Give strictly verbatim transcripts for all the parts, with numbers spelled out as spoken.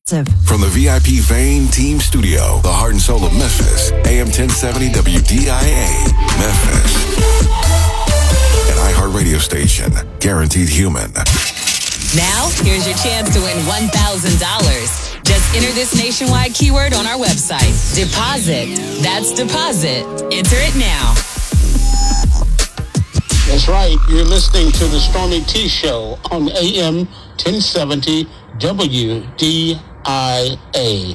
From the V I P Vein Team Studio, the heart and soul of Memphis, A M ten seventy W D I A, Memphis. An iHeart radio station, guaranteed human. Now, here's your chance to win one thousand dollars. Just enter this nationwide keyword on our website. Deposit. That's deposit. Enter it now. That's right. You're listening to the Stormy T Show on A M ten seventy W D I A.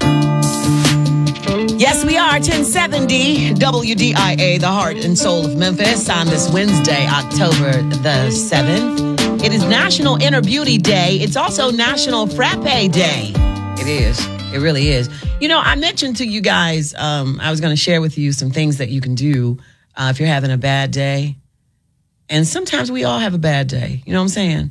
Yes, we are ten seventy W D I A, the heart and soul of Memphis, on this Wednesday, October the seventh. It is National Inner Beauty Day. It's also National Frappe Day. It is. It really is. You know, I mentioned to you guys, um, I was going to share with you some things that you can do uh, if you're having a bad day. And sometimes we all have a bad day. You know what I'm saying?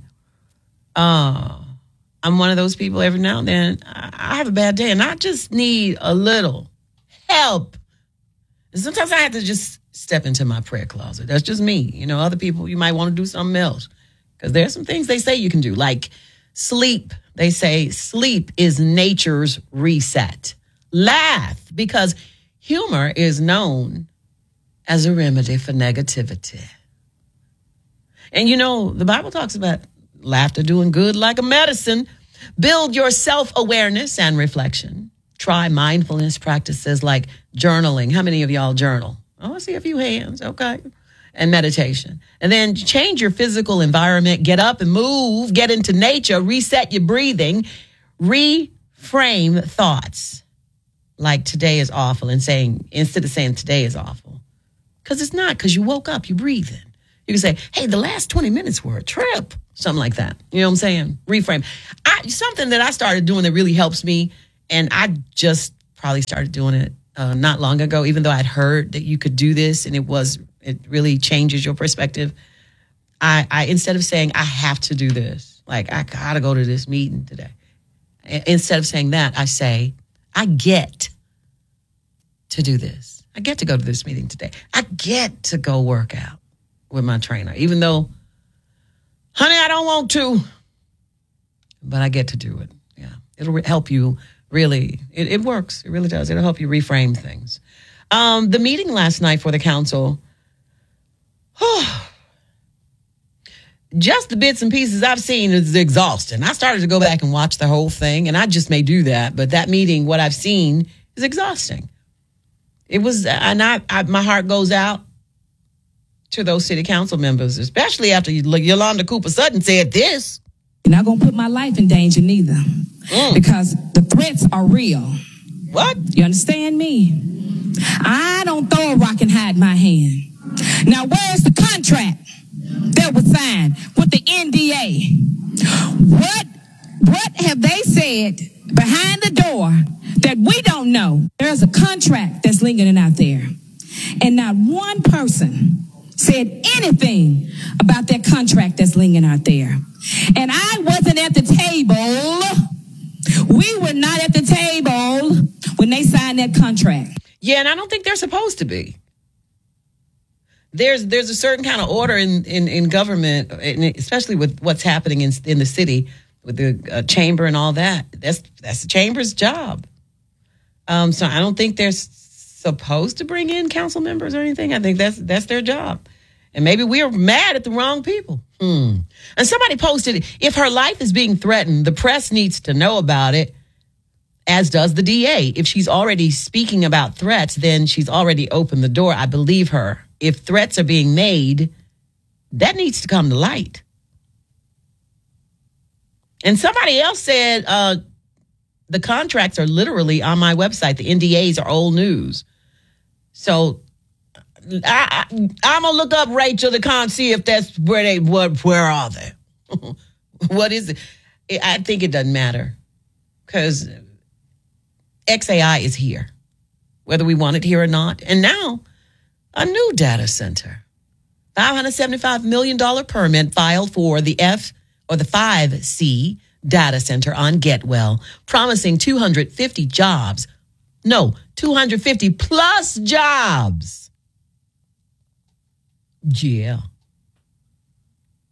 Uh, I'm one of those people every now and then. I have a bad day and I just need a little help. And sometimes I have to just step into my prayer closet. That's just me. You know, other people, you might want to do something else. Because there's some things they say you can do, like sleep. They say sleep is nature's reset. Laugh, because humor is known as a remedy for negativity. And you know, the Bible talks about laughter doing good like a medicine. Build your self-awareness and reflection. Try mindfulness practices like journaling. How many of y'all journal? Oh, I see a few hands. Okay. And meditation. And then change your physical environment. Get up and move. Get into nature. Reset your breathing. Reframe thoughts. Like today is awful, and saying, instead of saying today is awful. Because it's not, because you woke up, you breathing. You can say, hey, the last twenty minutes were a trip. Something like that. You know what I'm saying? Reframe. I, something that I started doing that really helps me, and I just probably started doing it uh, not long ago, even though I'd heard that you could do this, and it was it really changes your perspective. I, I instead of saying, I have to do this, like, I got to go to this meeting today. Instead of saying that, I say, I get to do this. I get to go to this meeting today. I get to go work out with my trainer, even though, honey, I don't want to, but I get to do it. Yeah, it'll re- help you really. It, it works. It really does. It'll help you reframe things. Um, the meeting last night for the council, just the bits and pieces I've seen is exhausting. I started to go back and watch the whole thing, and I just may do that. But that meeting, what I've seen, is exhausting. It was, and I, I my heart goes out to those city council members, especially after Yolanda Cooper Sutton said this. You're not going to put my life in danger neither, mm. because the threats are real. What? You understand me? I don't throw a rock and hide my hand. Now, where's the contract that was signed with the N D A? What, what have they said behind the door that we don't know? There's a contract that's lingering out there, and not one person said anything about that contract that's lingering out there. And I wasn't at the table. We were not at the table when they signed that contract. Yeah, and I don't think they're supposed to be. There's there's a certain kind of order in, in, in government, especially with what's happening in in the city with the uh, chamber and all that. That's that's the chamber's job. Um, so I don't think they're supposed to bring in council members or anything. I think that's that's their job. And maybe we are mad at the wrong people. Hmm. And somebody posted, if her life is being threatened, the press needs to know about it, as does the D A. If she's already speaking about threats, then she's already opened the door. I believe her. If threats are being made, that needs to come to light. And somebody else said uh, the contracts are literally on my website. The N D As are old news. So I, I, I'm going to look up Rachel to con see if that's where they, what, where are they? What is it? I think it doesn't matter because X A I is here, whether we want it here or not. And now a new data center, five hundred seventy-five million dollars permit filed for the F or the five C data center on Getwell, promising two hundred fifty jobs. No, two hundred fifty plus jobs. Yeah.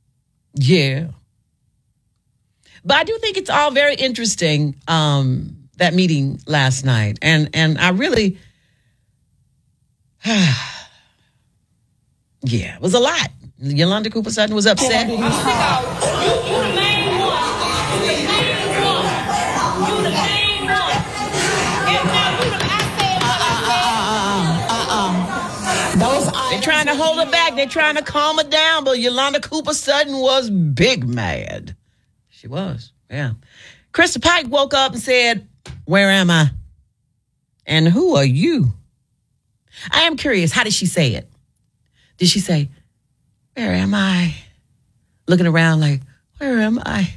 Yeah. But I do think it's all very interesting um, that meeting last night. And and I really, yeah, it was a lot. Yolanda Cooper Sutton was upset. You, you the main one. You the main one. You the main one. And now you the, I said what I said. Those They're trying to hold her back. They're trying to calm her down. But Yolanda Cooper Sutton was big mad. She was, yeah. Krista Pike woke up and said, "Where am I? And who are you?" I am curious. How did she say it? Did she say, "Where am I?" Looking around like, "Where am I?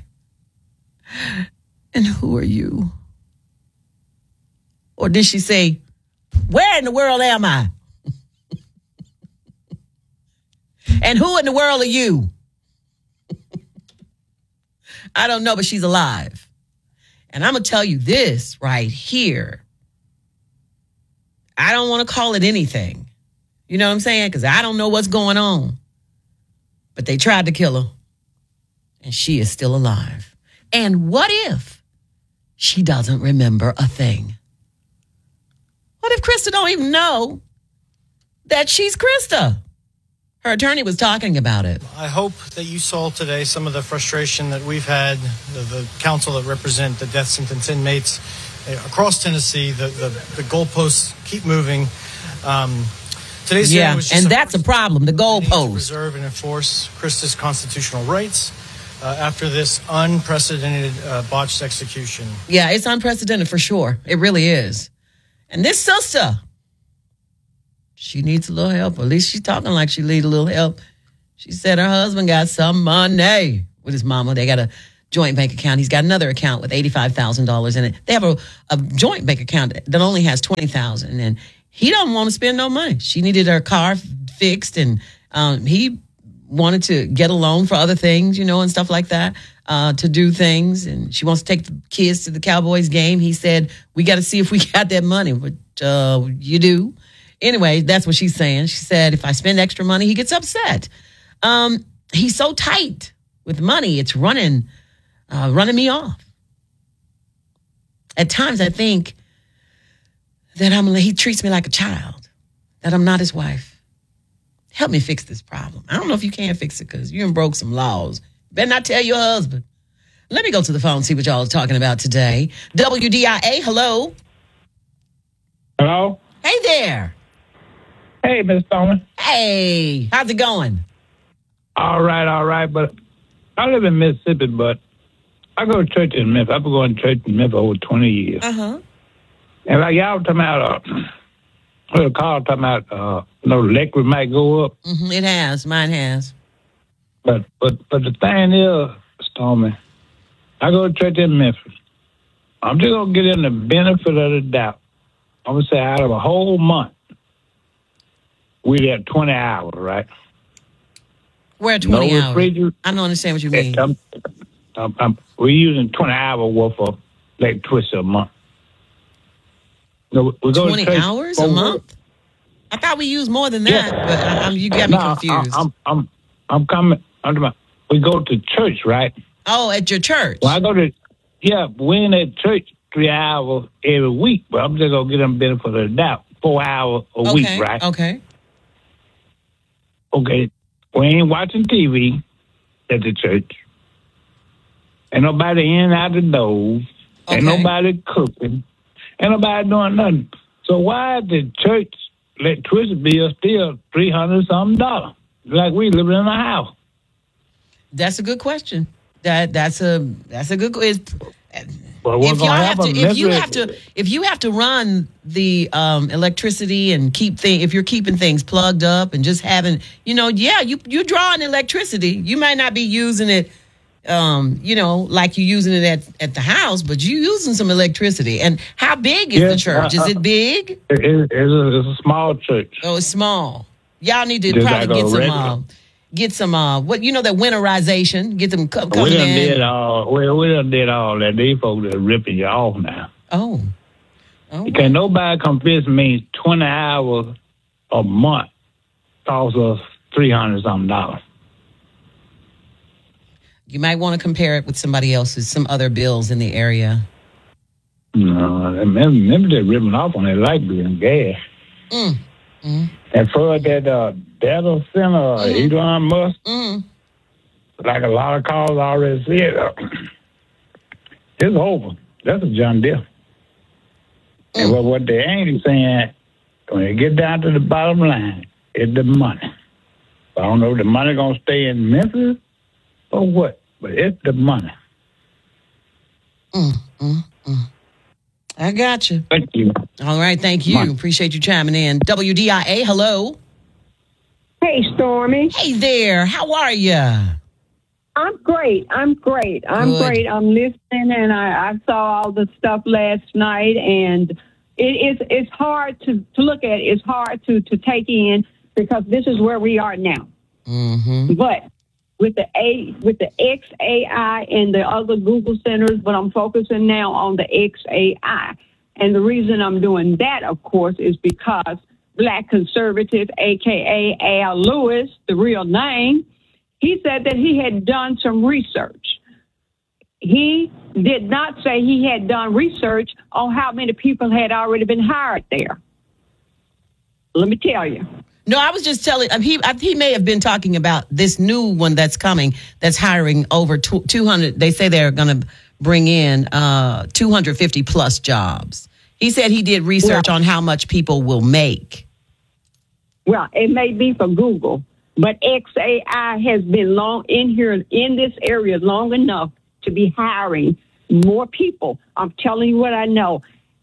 And who are you?" Or did she say, "Where in the world am I? And who in the world are you?" I don't know, but she's alive. And I'm going to tell you this right here. I don't want to call it anything. You know what I'm saying? Because I don't know what's going on. But they tried to kill her. And she is still alive. And what if she doesn't remember a thing? What if Krista don't even know that she's Krista? Her attorney was talking about it. I hope that you saw today some of the frustration that we've had, the, the council that represent the death sentence inmates across Tennessee. The, the, the goalposts keep moving. Um, today's yeah, was just and that's a problem, the goalposts. Preserve and enforce Krista's constitutional rights uh, after this unprecedented uh, botched execution. Yeah, it's unprecedented for sure. It really is. And this sister, she needs a little help. At least she's talking like she needs a little help. She said her husband got some money with his mama. They got a joint bank account. He's got another account with eighty-five thousand dollars in it. They have a, a joint bank account that only has twenty thousand dollars. And he doesn't want to spend no money. She needed her car fixed, and um, he wanted to get a loan for other things, you know, and stuff like that, uh, to do things. And she wants to take the kids to the Cowboys game. He said, we got to see if we got that money, which uh, you do. Anyway, that's what she's saying. She said, if I spend extra money, he gets upset. Um, he's so tight with money, it's running, uh, running me off. At times, I think that I'm. He treats me like a child, that I'm not his wife. Help me fix this problem. I don't know if you can fix it because you done broke some laws. Better not tell your husband. Let me go to the phone and see what y'all are talking about today. W D I A, hello. Hello. Hey there. Hey, Miss Thomas. Hey, how's it going? All right, all right. But I live in Mississippi, but I go to church in Memphis. I've been going to church in Memphis over twenty years. Uh-huh. And like y'all talking about, uh, what a call talking about, uh, you know, the electric might go up. Mm-hmm, it has. Mine has. But but but the thing is, Stormy, I go to church in Memphis. I'm just going to get in the benefit of the doubt. I'm going to say out of a whole month, we there twenty hours, right? We're at twenty no hours. I don't understand what you mean. I'm, I'm, I'm, we're using twenty hours worth of electricity a month. No, we go twenty to hours a month? I thought we used more than that, yeah. but I, I'm, you got me no, confused. I, I'm, I'm, I'm coming. I'm, we go to church, right? Oh, at your church? Well, I go to, yeah, we're in at church three hours every week, but I'm just going to get them benefit of the doubt. Four hours a okay, week, right? Okay. Okay. We ain't watching T V at the church. Ain't nobody in and out the door. Okay. Ain't nobody cooking. Ain't nobody doing nothing. So why is the church electricity bill still three hundred something dollars? Like we living in a house. That's a good question. That that's a that's a good question. Well, if y'all have to, if you misery. have to, if you have to run the um, electricity and keep things, if you're keeping things plugged up and just having, you know, yeah, you you're drawing electricity. You might not be using it, um, you know, like you're using it at, at the house, but you're using some electricity. And how big is Yes, the church? uh, Is it big? It, it, it's, a, it's a small church. Oh, it's small. Y'all need to Just probably like a get some, regular. uh, get some, uh, what you know, that winterization. Get them co- We coming done in. did all. We, we done did all that. These folks are ripping you off now. Oh, oh. Can nobody convince me twenty hours a month costs us three hundred something dollars? You might want to compare it with somebody else's, some other bills in the area. No, Uh, remember they ripping off on that light bill and gas. Mm. Mm. And for that uh, data center, uh, Mm. Elon Musk, Mm. like a lot of calls already said, uh, it's over. That's a John Deere. Mm. And what, what they ain't saying, when you get down to the bottom line, it's the money. I don't know if the money going to stay in Memphis or what, but it's the money. Mm, mm, mm. I got you. Thank you. All right, thank you. Money. Appreciate you chiming in. W D I A, hello. Hey, Stormy. Hey there. How are you? I'm great. I'm great. I'm Good. great. I'm listening, and I, I saw all the stuff last night, and it is it's hard to, to look at. It's hard to, to take in because this is where we are now. Mm-hmm. But with the A, with the X A I and the other Google centers, but I'm focusing now on the X A I. And the reason I'm doing that, of course, is because Black conservative, a k a. Al Lewis, the real name, he said that he had done some research. He did not say he had done research on how many people had already been hired there. Let me tell you. No, I was just telling um, he. I, he may have been talking about this new one that's coming. That's hiring over two hundred. They say they're going to bring in uh, two hundred fifty plus jobs. He said he did research well, on how much people will make. Well, it may be for Google, but X A I has been long in here in this area long enough to be hiring more people. I'm telling you what I know.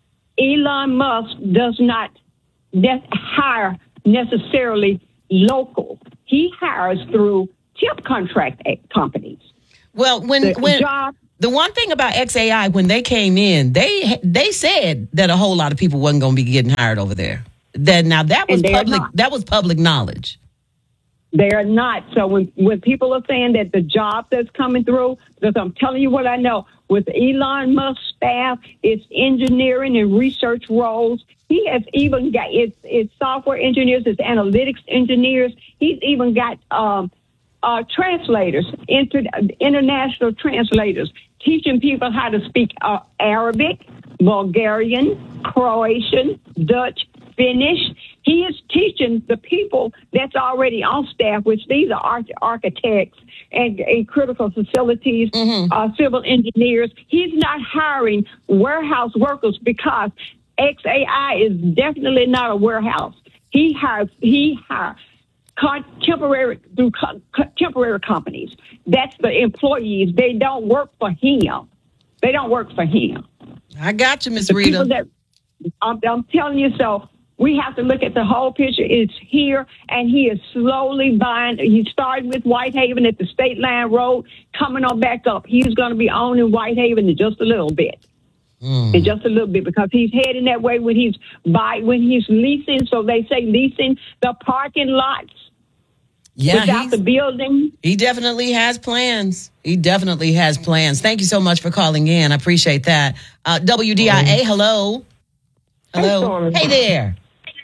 Elon Musk does not ne- hire necessarily local. He hires through tip contract companies. Well, when The when job, the one thing about X A I, when they came in, they they said that a whole lot of people wasn't going to be getting hired over there. That now that was And they are public. not. That was public knowledge. they are not. So when, when people are saying that the job that's coming through, because I'm telling you what I know, with Elon Musk's staff, it's engineering and research roles. He has even got it's, it's software engineers, it's analytics engineers. He's even got um, uh, translators, inter, international translators, teaching people how to speak uh, Arabic, Bulgarian, Croatian, Dutch, Finnish. He is teaching the people that's already on staff, which these are arch- architects and, and critical facilities, mm-hmm. uh, civil engineers. He's not hiring warehouse workers because X A I is definitely not a warehouse. He hires he hires temporary through temporary companies. That's the employees. They don't work for him. They don't work for him. I got you, Miss The Rita. people that, I'm, I'm telling you so. We have to look at the whole picture. It's here, and he is slowly buying. He started with Whitehaven at the State Line Road, coming on back up. He's going to be owning Whitehaven in just a little bit. Mm. In just a little bit, because he's heading that way when he's buy when he's leasing. So they say leasing the parking lots. Yeah, without the building. He definitely has plans. He definitely has plans. Thank you so much for calling in. I appreciate that. Uh, W D I A, hello. Hello. Hey, hey there.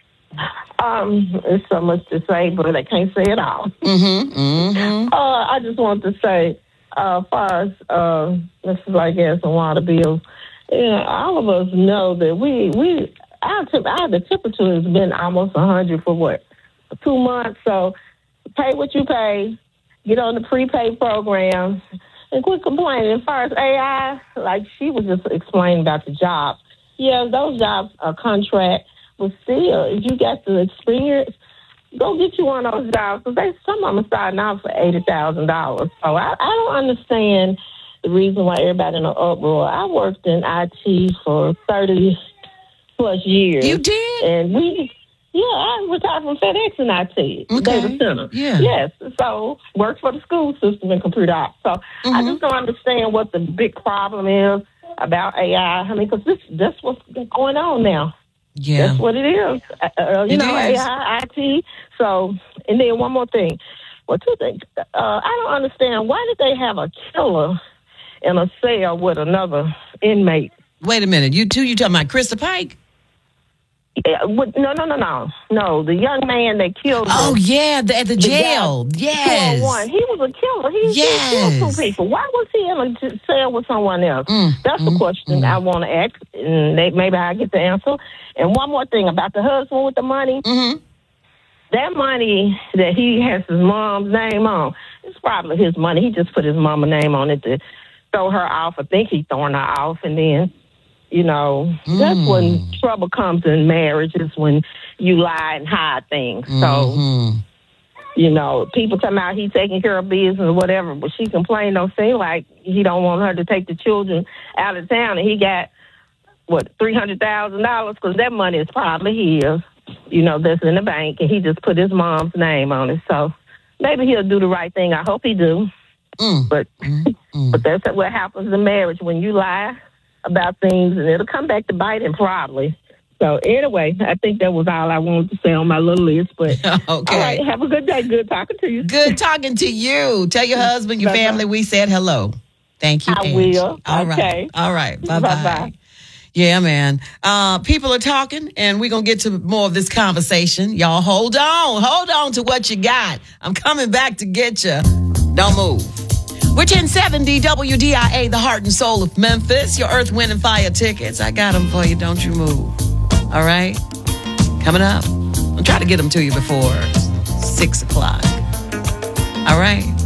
Um, there's so much to say, but I can't say it all. Mm-hmm. Mm-hmm. Uh, I just want to say, uh, as far as uh, this is like gas and water bills, you know, all of us know that we we our, temp- our the temperature has been almost one hundred for what for two months. So pay what you pay, get on the prepaid program, and quit complaining. As far as A I, like she was just explaining about the jobs. Yeah, those jobs are contract. But still, if you got the experience, go get you one of those jobs. Because they, some of them are starting out for eighty thousand dollars. So I, I don't understand the reason why everybody in an uproar. I worked in I T for thirty plus years. You did? And we, yeah, I retired from FedEx in I T, okay. data center. Yeah. Yes. So worked for the school system and computer ops. So mm-hmm. I just don't understand what the big problem is about A I. I mean, because this, that's what's going on now. Yeah. That's what it is. Uh, you it know, is. A I, I T. So, and then one more thing. Well, two things. Uh, I don't understand. Why did they have a killer in a cell with another inmate? Wait a minute. You two, you talking about Krista Pike? Yeah, what, no, no, no, no, no. The young man that killed. Oh him, yeah, the, at the, the jail. Guy, yes, one. He was a killer. He, yes. he killed two people. Why was he in a cell with someone else? Mm, That's mm, the question mm. I want to ask, and they, maybe I get the answer. And one more thing about the husband with the money. Mm-hmm. That money that he has his mom's name on, it's probably his money. He just put his mama's name on it to throw her off. I think he's throwing her off, and then. You know, mm. that's when trouble comes in marriage, is when you lie and hide things. Mm-hmm. So, you know, people talking about he taking care of business or whatever, but she complained, don't seem like he don't want her to take the children out of town, and he got, what, three hundred thousand dollars, because that money is probably his, you know, that's in the bank, and he just put his mom's name on it. So maybe he'll do the right thing. I hope he do. Mm. But, mm-hmm. but that's what happens in marriage when you lie about things, and it'll come back to bite him probably. So anyway, I think that was all I wanted to say on my little list. But okay, all right, have a good day. Good talking to you. Good talking to you. Tell your husband, your Bye-bye. family, we said hello. Thank you. I Angie. will. All okay. right. All right. Bye Bye-bye. bye. Yeah, man. Uh, people are talking, and we're gonna get to more of this conversation. Y'all, hold on, hold on to what you got. I'm coming back to get you. Don't move. We're ten seventy W D I A, the heart and soul of Memphis. Your Earth, Wind, and Fire tickets. I got them for you. Don't you move. All right? Coming up. I'll try to get them to you before six o'clock. All right?